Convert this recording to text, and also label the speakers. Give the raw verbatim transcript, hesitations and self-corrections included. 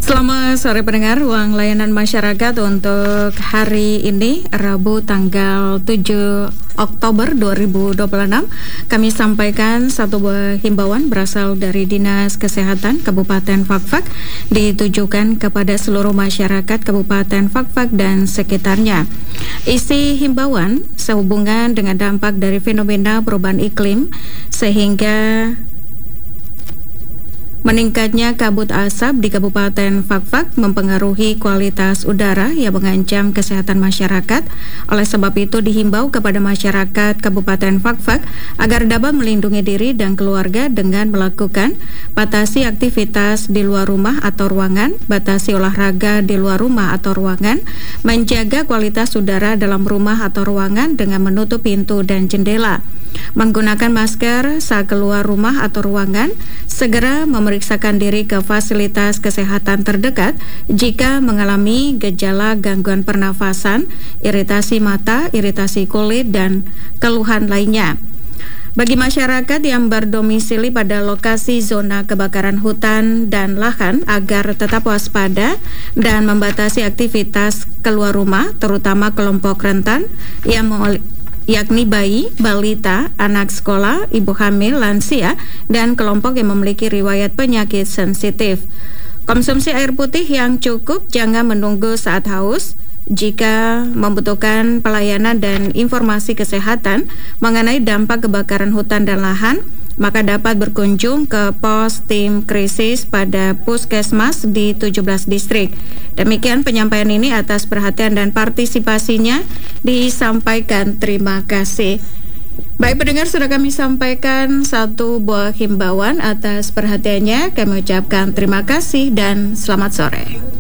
Speaker 1: Selamat sore pendengar, ruang layanan masyarakat untuk hari ini Rabu tanggal tujuh Oktober dua ribu dua puluh enam. Kami sampaikan satu buah himbauan berasal dari Dinas Kesehatan Kabupaten Fakfak ditujukan kepada seluruh masyarakat Kabupaten Fakfak dan sekitarnya. Isi himbauan sehubungan dengan dampak dari fenomena perubahan iklim sehingga meningkatnya kabut asap di Kabupaten Fakfak mempengaruhi kualitas udara yang mengancam kesehatan masyarakat. Oleh sebab itu dihimbau kepada masyarakat Kabupaten Fakfak agar dapat melindungi diri dan keluarga dengan melakukan batasi aktivitas di luar rumah atau ruangan, batasi olahraga di luar rumah atau ruangan, menjaga kualitas udara dalam rumah atau ruangan dengan menutup pintu dan jendela, menggunakan masker saat keluar rumah atau ruangan, segera memeriksakan diri ke fasilitas kesehatan terdekat jika mengalami gejala gangguan pernafasan, iritasi mata, iritasi kulit, dan keluhan lainnya. Bagi masyarakat yang berdomisili pada lokasi zona kebakaran hutan dan lahan agar tetap waspada dan membatasi aktivitas keluar rumah, terutama kelompok rentan yang yakni bayi, balita, anak sekolah, ibu hamil, lansia, dan kelompok yang memiliki riwayat penyakit sensitif. Konsumsi air putih yang cukup, jangan menunggu saat haus. Jika membutuhkan pelayanan dan informasi kesehatan mengenai dampak kebakaran hutan dan lahan, maka dapat berkunjung ke pos tim krisis pada Puskesmas di tujuh belas distrik. Demikian penyampaian ini, atas perhatian dan partisipasinya disampaikan. Terima kasih. Baik pendengar, sudah kami sampaikan satu buah himbauan. Atas perhatiannya kami ucapkan terima kasih dan selamat sore.